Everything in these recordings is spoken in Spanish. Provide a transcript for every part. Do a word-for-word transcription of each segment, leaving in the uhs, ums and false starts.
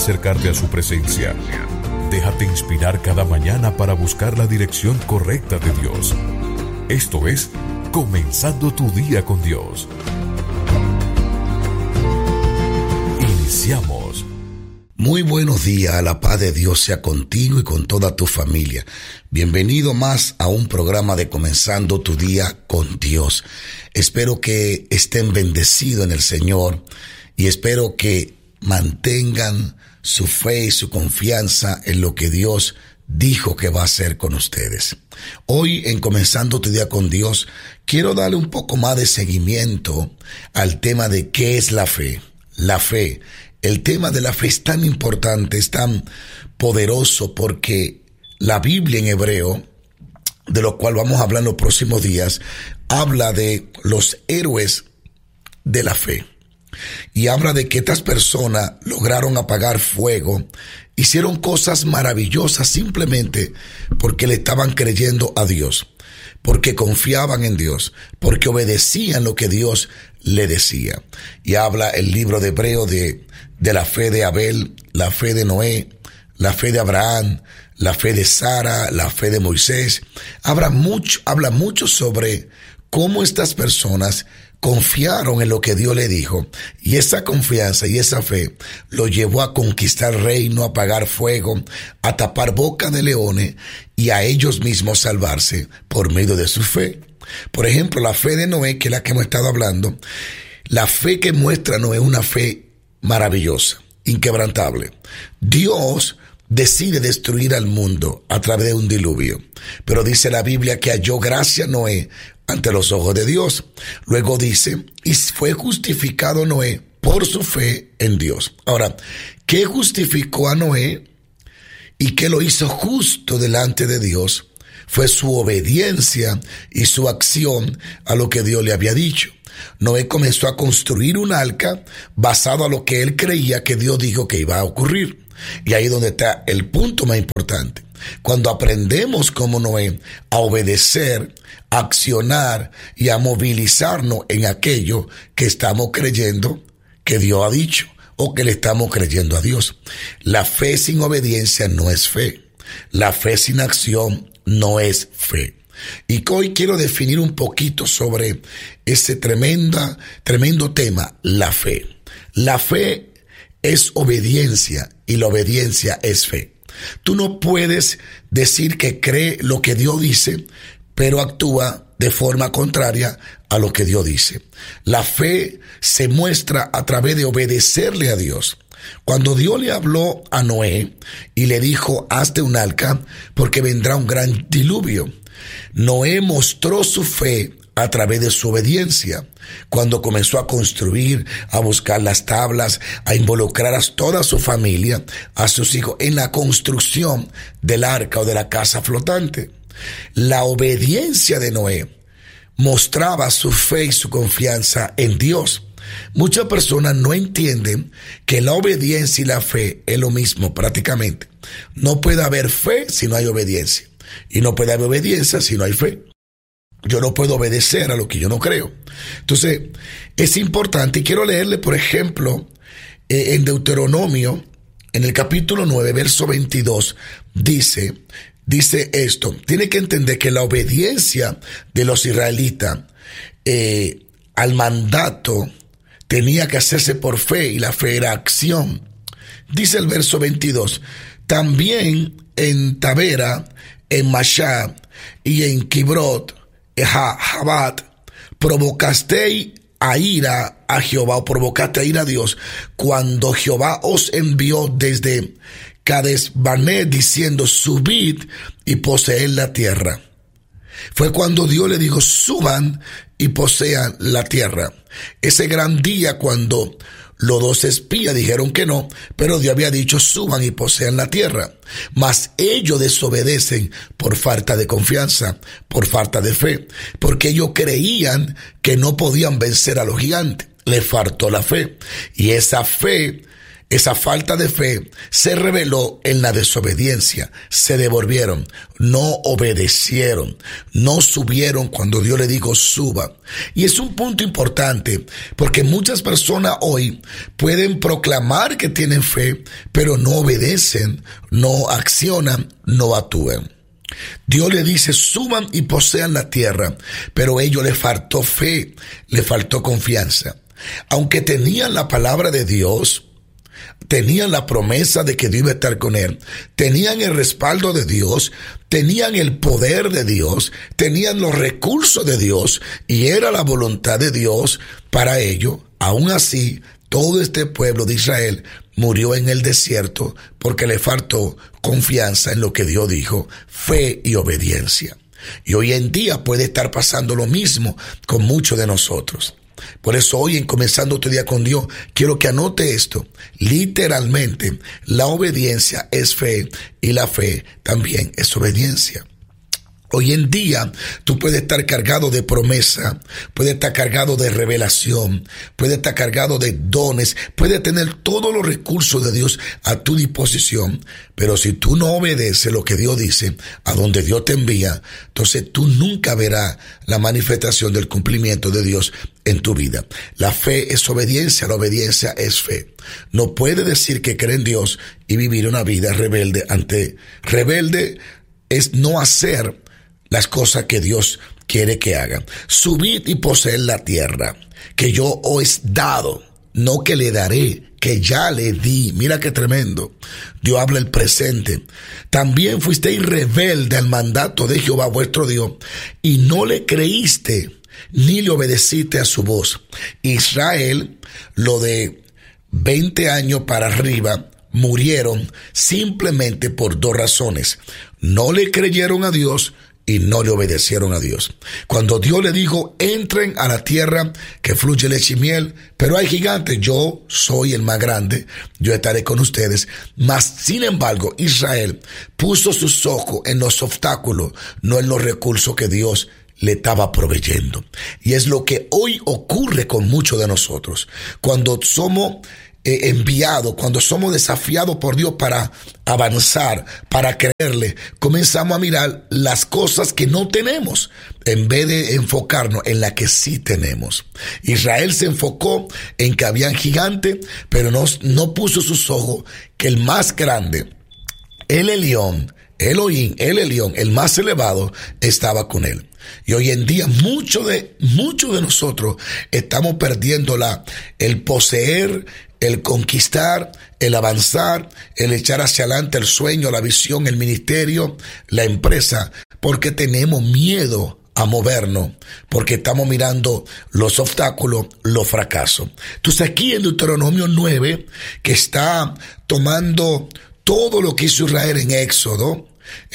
acercarte a su presencia. Déjate inspirar cada mañana para buscar la dirección correcta de Dios. Esto es Comenzando tu día con Dios. Iniciamos. Muy buenos días, la paz de Dios sea contigo y con toda tu familia. Bienvenido más a un programa de Comenzando tu día con Dios. Espero que estén bendecidos en el Señor y espero que mantengan su fe y su confianza en lo que Dios dijo que va a hacer con ustedes. Hoy en Comenzando tu día con Dios, quiero darle un poco más de seguimiento al tema de qué es la fe. La fe. El tema de la fe es tan importante, es tan poderoso porque la Biblia en hebreo, de lo cual vamos a hablar en los próximos días, habla de los héroes de la fe. Y habla de que estas personas lograron apagar fuego, hicieron cosas maravillosas simplemente porque le estaban creyendo a Dios, porque confiaban en Dios, porque obedecían lo que Dios le decía. Y habla el libro de Hebreo de, de la fe de Abel, la fe de Noé, la fe de Abraham, la fe de Sara, la fe de Moisés. Habla mucho, habla mucho sobre cómo estas personas confiaron en lo que Dios le dijo, y esa confianza y esa fe lo llevó a conquistar reino, a apagar fuego, a tapar boca de leones y a ellos mismos salvarse por medio de su fe. Por ejemplo, la fe de Noé, que es la que hemos estado hablando, la fe que muestra Noé es una fe maravillosa, inquebrantable. Dios decide destruir al mundo a través de un diluvio, pero dice la Biblia que halló gracia Noé ante los ojos de Dios. Luego dice, y fue justificado Noé por su fe en Dios. Ahora, ¿qué justificó a Noé y qué lo hizo justo delante de Dios? Fue su obediencia y su acción a lo que Dios le había dicho. Noé comenzó a construir un arca basado a lo que él creía que Dios dijo que iba a ocurrir. Y ahí es donde está el punto más importante. Cuando aprendemos como Noé a obedecer, a accionar y a movilizarnos en aquello que estamos creyendo que Dios ha dicho o que le estamos creyendo a Dios. La fe sin obediencia no es fe. La fe sin acción no es fe. Y hoy quiero definir un poquito sobre ese tremenda, tremendo tema, la fe. La fe es obediencia y la obediencia es fe. Tú no puedes decir que cree lo que Dios dice, pero actúa de forma contraria a lo que Dios dice. La fe se muestra a través de obedecerle a Dios. Cuando Dios le habló a Noé y le dijo, hazte un arca porque vendrá un gran diluvio, Noé mostró su fe a través de su obediencia, cuando comenzó a construir, a buscar las tablas, a involucrar a toda su familia, a sus hijos, en la construcción del arca o de la casa flotante. La obediencia de Noé mostraba su fe y su confianza en Dios. Muchas personas no entienden que la obediencia y la fe es lo mismo prácticamente. No puede haber fe si no hay obediencia, y no puede haber obediencia si no hay fe. Yo no puedo obedecer a lo que yo no creo. Entonces, es importante, y quiero leerle, por ejemplo, eh, en Deuteronomio, en el capítulo nueve, verso veintidós, dice, dice esto, tiene que entender que la obediencia de los israelitas eh, al mandato tenía que hacerse por fe, y la fe era acción. Dice el verso veintidós, también en Tabera, en Mashá y en Kibrot, Jabat, provocasteis a ira a Jehová, o provocaste a ira a Dios, cuando Jehová os envió desde Cades Barnea diciendo, subid y poseed la tierra. Fue cuando Dios le dijo, suban y posean la tierra. Ese gran día cuando los dos espías dijeron que no, pero Dios había dicho, suban y posean la tierra. Mas ellos desobedecen por falta de confianza, por falta de fe, porque ellos creían que no podían vencer a los gigantes. Les faltó la fe. Y esa fe esa falta de fe se reveló en la desobediencia. Se devolvieron, no obedecieron, no subieron cuando Dios le dijo suba. Y es un punto importante porque muchas personas hoy pueden proclamar que tienen fe, pero no obedecen, no accionan, no actúan. Dios le dice suban y posean la tierra, pero a ellos les faltó fe, les faltó confianza. Aunque tenían la palabra de Dios, tenían la promesa de que Dios iba a estar con él, tenían el respaldo de Dios, tenían el poder de Dios, tenían los recursos de Dios y era la voluntad de Dios para ello. Aún así, todo este pueblo de Israel murió en el desierto porque le faltó confianza en lo que Dios dijo, fe y obediencia. Y hoy en día puede estar pasando lo mismo con muchos de nosotros. Por eso hoy en Comenzando tu Día con Dios, quiero que anote esto. Literalmente, la obediencia es fe y la fe también es obediencia. Hoy en día tú puedes estar cargado de promesa, puedes estar cargado de revelación, puedes estar cargado de dones, puedes tener todos los recursos de Dios a tu disposición, pero si tú no obedeces lo que Dios dice, a donde Dios te envía, entonces tú nunca verás la manifestación del cumplimiento de Dios en tu vida. La fe es obediencia, la obediencia es fe. No puedes decir que cree en Dios y vivir una vida rebelde ante rebelde es no hacer las cosas que Dios quiere que hagan. Subid y poseed la tierra que yo os he dado, no que le daré, que ya le di. Mira qué tremendo. Dios habla el presente. También fuisteis rebelde al mandato de Jehová vuestro Dios y no le creíste ni le obedeciste a su voz. Israel, lo de veinte años para arriba, murieron simplemente por dos razones. No le creyeron a Dios y no le obedecieron a Dios. Cuando Dios le dijo, entren a la tierra que fluye leche y miel, pero hay gigantes, yo soy el más grande, yo estaré con ustedes. Mas, sin embargo, Israel puso sus ojos en los obstáculos, no en los recursos que Dios le estaba proveyendo. Y es lo que hoy ocurre con muchos de nosotros. Cuando somos Eh, enviado, cuando somos desafiados por Dios para avanzar, para creerle, comenzamos a mirar las cosas que no tenemos en vez de enfocarnos en la que sí tenemos. Israel se enfocó en que habían gigantes, pero no, no puso sus ojos que el más grande, el Elión, Elohim, el Elión, el más elevado, estaba con él. Y hoy en día muchos de, muchos de nosotros estamos perdiendo la, el poseer, el conquistar, el avanzar, el echar hacia adelante el sueño, la visión, el ministerio, la empresa, porque tenemos miedo a movernos, porque estamos mirando los obstáculos, los fracasos. Entonces aquí en Deuteronomio nueve, que está tomando todo lo que hizo Israel en Éxodo,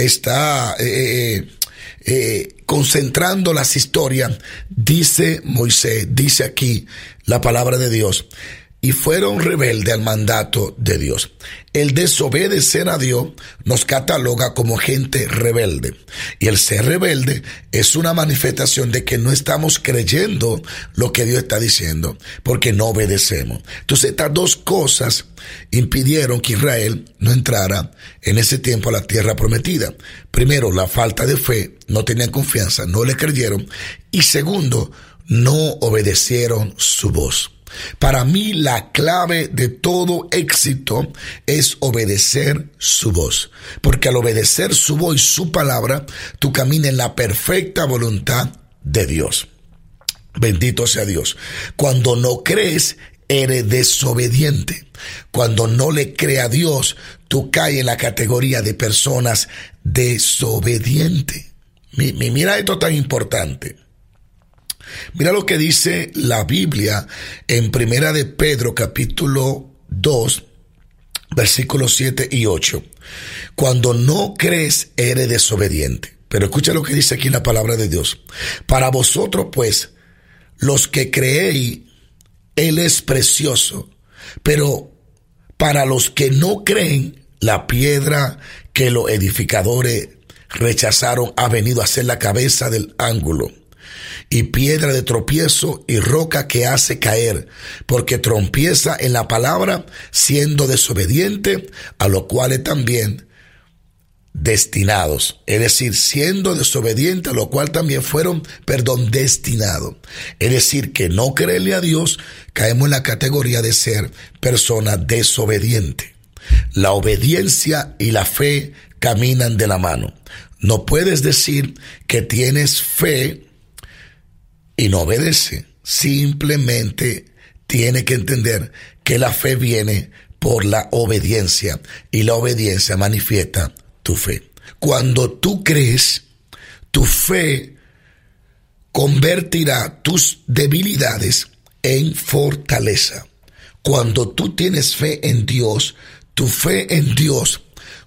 está eh, eh, concentrando las historias, dice Moisés, dice aquí la palabra de Dios, y fueron rebeldes al mandato de Dios. El desobedecer a Dios nos cataloga como gente rebelde. Y el ser rebelde es una manifestación de que no estamos creyendo lo que Dios está diciendo, porque no obedecemos. Entonces estas dos cosas impidieron que Israel no entrara en ese tiempo a la tierra prometida. Primero, la falta de fe, no tenían confianza, no le creyeron. Y segundo, no obedecieron su voz. Para mí la clave de todo éxito es obedecer su voz, porque al obedecer su voz y su palabra, tú caminas en la perfecta voluntad de Dios. Bendito sea Dios. Cuando no crees, eres desobediente. Cuando no le crees a Dios, tú caes en la categoría de personas desobedientes. Mira esto tan importante. Mira lo que dice la Biblia en Primera de Pedro, capítulo dos, versículos siete y ocho. Cuando no crees, eres desobediente. Pero escucha lo que dice aquí la palabra de Dios. Para vosotros, pues, los que creéis, Él es precioso. Pero para los que no creen, la piedra que los edificadores rechazaron ha venido a ser la cabeza del ángulo. y piedra de tropiezo y roca que hace caer, porque trompieza en la palabra, siendo desobediente, a lo cual también destinados, es decir, siendo desobediente, a lo cual también fueron, perdón, destinados. Es decir, que no creerle a Dios, caemos en la categoría de ser persona desobediente. La obediencia y la fe caminan de la mano. No puedes decir que tienes fe y no obedece. Simplemente tiene que entender que la fe viene por la obediencia y la obediencia manifiesta tu fe. Cuando tú crees, tu fe convertirá tus debilidades en fortaleza. Cuando tú tienes fe en Dios, tu fe en Dios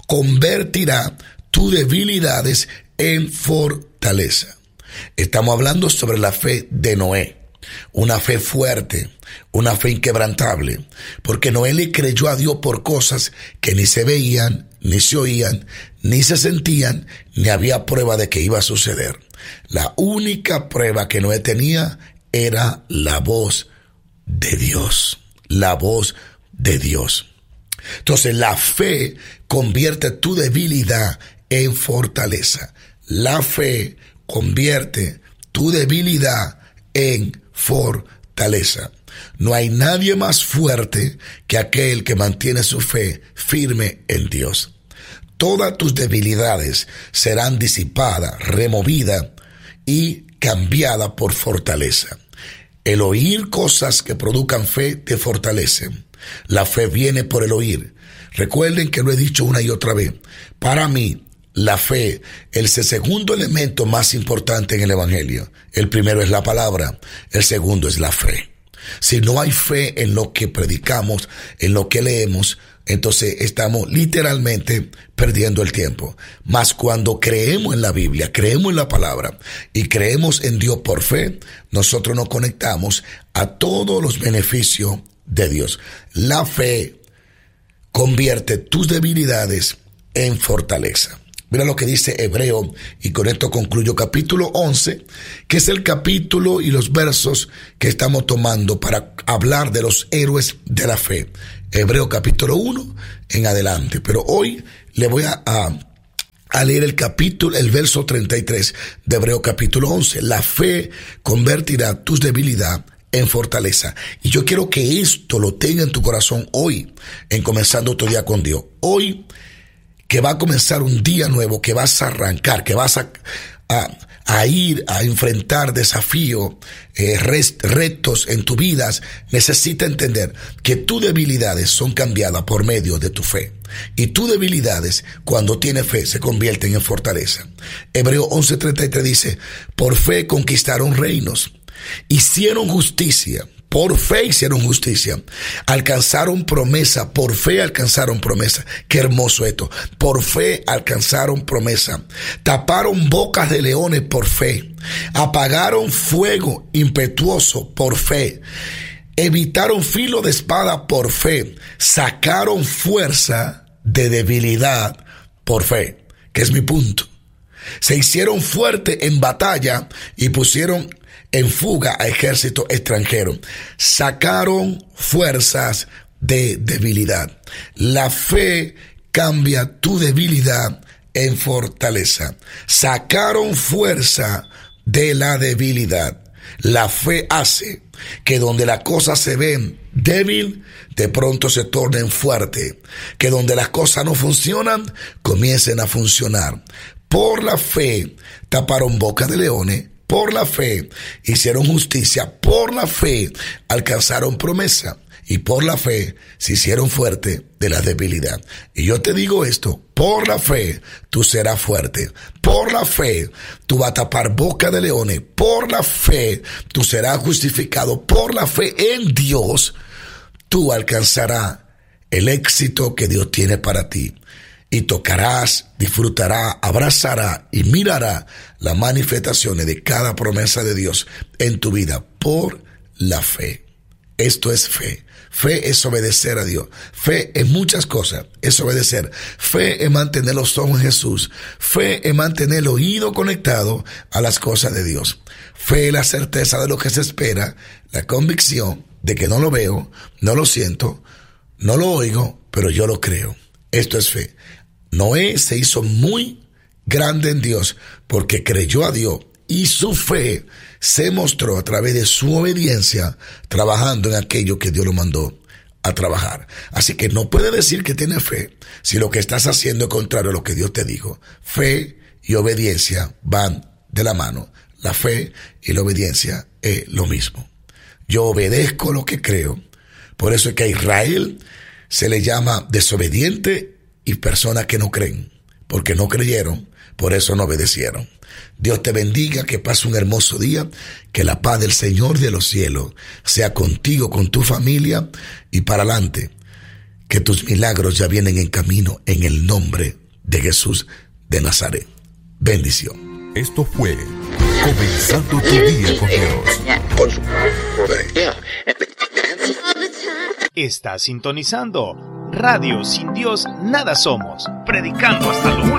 convertirá tus debilidades en fortaleza. Estamos hablando sobre la fe de Noé, una fe fuerte, una fe inquebrantable, porque Noé le creyó a Dios por cosas que ni se veían, ni se oían, ni se sentían, ni había prueba de que iba a suceder. La única prueba que Noé tenía era la voz de Dios, la voz de Dios. Entonces la fe convierte tu debilidad en fortaleza. La fe convierte tu debilidad en fortaleza. No hay nadie más fuerte que aquel que mantiene su fe firme en Dios. Todas tus debilidades serán disipadas, removidas y cambiadas por fortaleza. El oír cosas que produzcan fe te fortalecen. La fe viene por el oír. Recuerden que lo he dicho una y otra vez. Para mí, la fe es el segundo elemento más importante en el evangelio. El primero es la palabra, el segundo es la fe. Si no hay fe en lo que predicamos, en lo que leemos, entonces estamos literalmente perdiendo el tiempo. Mas cuando creemos en la Biblia, creemos en la palabra y creemos en Dios por fe, nosotros nos conectamos a todos los beneficios de Dios. La fe convierte tus debilidades en fortaleza. Mira lo que dice Hebreo, y con esto concluyo capítulo once, que es el capítulo y los versos que estamos tomando para hablar de los héroes de la fe. Hebreo capítulo uno en adelante. Pero hoy le voy a, a, a leer el capítulo, el verso treinta y tres de Hebreo capítulo once. La fe convertirá tus debilidades en fortaleza. Y yo quiero que esto lo tenga en tu corazón hoy, en comenzando tu día con Dios. Hoy, que va a comenzar un día nuevo, que vas a arrancar, que vas a, a, a ir a enfrentar desafíos, eh, retos en tu vida, necesita entender que tus debilidades son cambiadas por medio de tu fe. Y tus debilidades, cuando tienes fe, se convierten en fortaleza. Hebreo once treinta y tres dice, por fe conquistaron reinos, hicieron justicia. Por fe hicieron justicia, alcanzaron promesa, por fe alcanzaron promesa. Qué hermoso esto. Por fe alcanzaron promesa. Taparon bocas de leones por fe. Apagaron fuego impetuoso por fe. Evitaron filo de espada por fe. Sacaron fuerza de debilidad por fe, que es mi punto. Se hicieron fuertes en batalla y pusieron en fuga a ejército extranjero. Sacaron fuerzas de debilidad. La fe cambia tu debilidad en fortaleza. Sacaron fuerza de la debilidad. La fe hace que donde las cosas se ven débil, de pronto se tornen fuertes. Que donde las cosas no funcionan, comiencen a funcionar. Por la fe taparon boca de leones. Por la fe hicieron justicia, por la fe alcanzaron promesa y por la fe se hicieron fuerte de la debilidad. Y yo te digo esto, por la fe tú serás fuerte, por la fe tú vas a tapar boca de leones, por la fe tú serás justificado, por la fe en Dios tú alcanzarás el éxito que Dios tiene para ti. Y tocarás, disfrutarás, abrazarás y mirarás las manifestaciones de cada promesa de Dios en tu vida por la fe. Esto es fe. Fe es obedecer a Dios. Fe en muchas cosas es obedecer. Fe es mantener los ojos en Jesús. Fe es mantener el oído conectado a las cosas de Dios. Fe es la certeza de lo que se espera, la convicción de que no lo veo, no lo siento, no lo oigo, pero yo lo creo. Esto es fe. Noé se hizo muy grande en Dios porque creyó a Dios y su fe se mostró a través de su obediencia, trabajando en aquello que Dios lo mandó a trabajar. Así que no puede decir que tiene fe si lo que estás haciendo es contrario a lo que Dios te dijo. Fe y obediencia van de la mano. La fe y la obediencia es lo mismo. Yo obedezco lo que creo. Por eso es que a Israel se le llama desobediente y personas que no creen, porque no creyeron, por eso no obedecieron. Dios te bendiga, que pase un hermoso día, que la paz del Señor de los cielos sea contigo, con tu familia y para adelante, que tus milagros ya vienen en camino en el nombre de Jesús de Nazaret. Bendición. Esto fue Comenzando tu Día con Dios. Está sintonizando Radio Sin Dios Nada Somos, predicando hasta lo último.